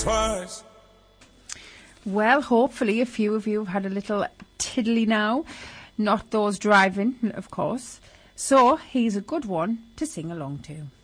twice. Well, hopefully a few of you have had a little tiddly now. Not those driving, of course. So here's a good one to sing along to.